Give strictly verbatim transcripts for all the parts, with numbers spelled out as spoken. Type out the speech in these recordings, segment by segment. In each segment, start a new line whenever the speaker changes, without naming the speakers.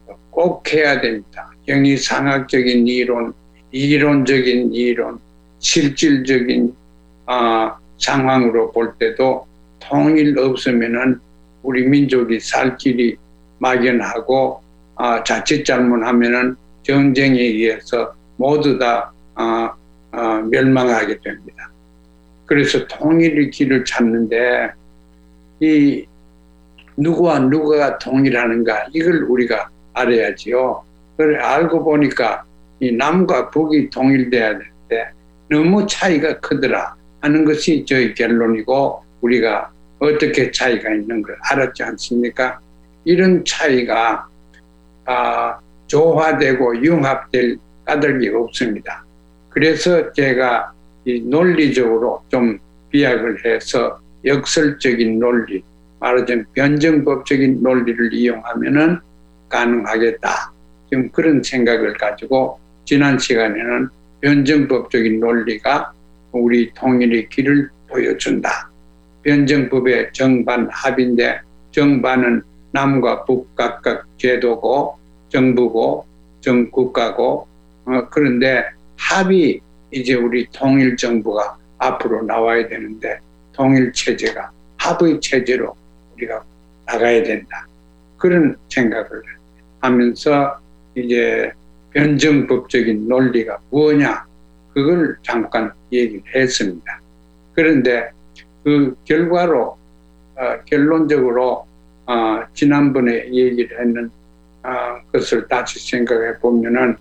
꼭 해야 됩니다. 경리상학적인 이론, 이론적인 이론, 실질적인 어, 상황으로 볼 때도 통일 없으면은 우리 민족이 살 길이 막연하고 어, 자칫 잘못하면은 전쟁에 의해서 모두 다 어, 어, 멸망하게 됩니다. 그래서 통일의 길을 찾는데 이 누구와 누구가 통일하는가 이걸 우리가 알아야지요. 그래 알고 보니까 이 남과 북이 통일돼야 되는데 너무 차이가 크더라 하는 것이 저희 결론이고 우리가 어떻게 차이가 있는 걸 알았지 않습니까? 이런 차이가 아, 조화되고 융합될 까닭이 없습니다. 그래서 제가 이 논리적으로 좀 비약을 해서 역설적인 논리, 말하자면 변증법적인 논리를 이용하면은 가능하겠다. 지금 그런 생각을 가지고 지난 시간에는 변증법적인 논리가 우리 통일의 길을 보여준다. 변증법의 정반 합인데 정반은 남과 북 각각 제도고 정부고 정국가고 어, 그런데 합이 이제 우리 통일정부가 앞으로 나와야 되는데 통일체제가 합의 체제로 우리가 나가야 된다. 그런 생각을 하면서 이제 변증법적인 논리가 뭐냐 그걸 잠깐 얘기를 했습니다. 그런데 그 결과로 어, 결론적으로 어, 지난번에 얘기를 했는 어, 것을 다시 생각해 보면은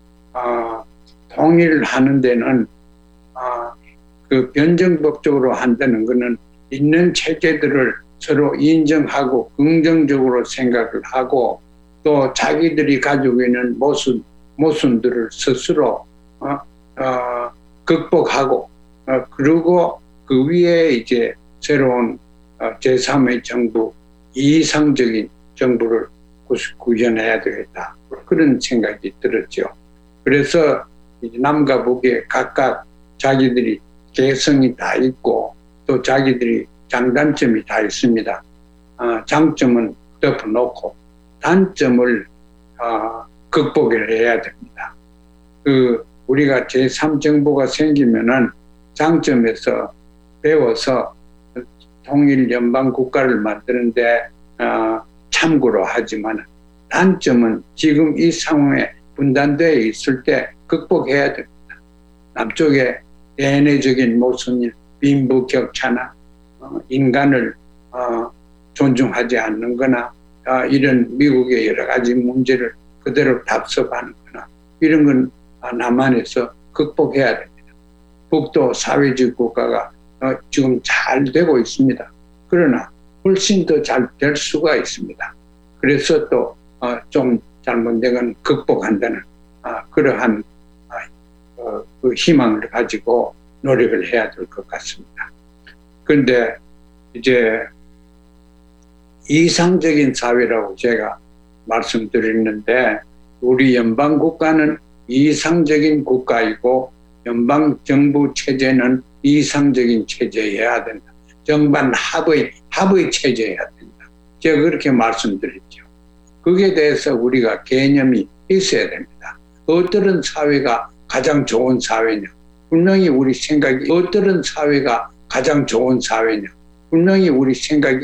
어, 통일을 하는 데는 어, 그 변증법적으로 한다는 것은 있는 체제들을 서로 인정하고 긍정적으로 생각을 하고 또 자기들이 가지고 있는 모순, 모순들을 스스로 어, 어, 극복하고 어, 그리고 그 위에 이제 새로운 어, 제삼의 정부, 이상적인 정부를 구현해야 되겠다. 그런 생각이 들었죠. 그래서 남과 북에 각각 자기들이 개성이 다 있고 또 자기들이 장단점이 다 있습니다. 어, 장점은 덮어놓고 단점을 어, 극복을 해야 됩니다. 그 우리가 제삼 정부가 생기면은 장점에서 배워서 통일 연방 국가를 만드는데 어, 참고로 하지만 단점은 지금 이 상황에 분단되어 있을 때 극복해야 됩니다. 남쪽에 대내적인 모순, 빈부격차나 어, 인간을 어, 존중하지 않는 거나 어, 이런 미국의 여러 가지 문제를 그대로 답습하는 거나 이런 건 남한에서 극복해야 됩니다. 북도 사회주의 국가가 어, 지금 잘 되고 있습니다. 그러나 훨씬 더 잘 될 수가 있습니다. 그래서 또 좀 어, 잘못된 건 극복한다는 어, 그러한 어, 그 희망을 가지고 노력을 해야 될 것 같습니다. 그런데 이제 이상적인 사회라고 제가 말씀드렸는데 우리 연방국가는 이상적인 국가이고 연방정부 체제는 이상적인 체제여야 된다. 정반 합의, 합의 체제여야 된다. 제가 그렇게 말씀드렸죠. 거기에 대해서 우리가 개념이 있어야 됩니다. 어떤 사회가 가장 좋은 사회냐? 분명히 우리 생각이 어떤 사회가 가장 좋은 사회냐? 분명히 우리 생각이